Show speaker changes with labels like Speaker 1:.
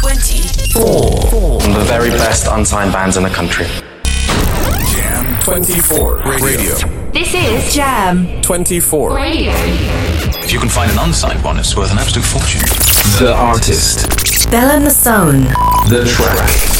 Speaker 1: 24.
Speaker 2: One of the very best unsigned bands in the country.
Speaker 3: Jam 24 Radio.
Speaker 4: This is Jam
Speaker 3: 24
Speaker 4: Radio.
Speaker 5: If you can find an unsigned one, it's worth an absolute fortune.
Speaker 3: The artist.
Speaker 4: Bella Masson.
Speaker 3: The track.